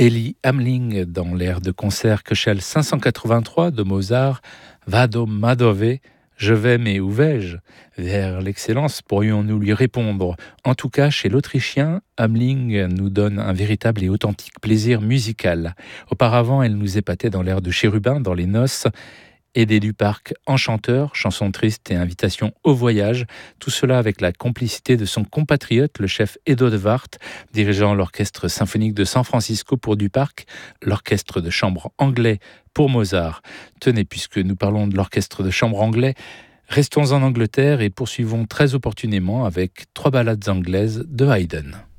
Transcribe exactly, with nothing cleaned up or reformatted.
Elie Hamling dans l'air de concert Köchel cinq cent quatre-vingt-trois de Mozart, Vado ma dove, je vais mais où vais-je? Vers l'excellence pourrions-nous lui répondre. En tout cas, chez l'Autrichien, Hamling nous donne un véritable et authentique plaisir musical. Auparavant, elle nous épatait dans l'air de Chérubin, dans Les Noces, Aidé du Parc, Enchanteur, chanson triste et invitation au voyage, tout cela avec la complicité de son compatriote, le chef Edo de Wart, dirigeant l'orchestre symphonique de San Francisco pour du Parc, l'orchestre de chambre anglais pour Mozart. Tenez, puisque nous parlons de l'orchestre de chambre anglais, restons en Angleterre et poursuivons très opportunément avec trois ballades anglaises de Haydn.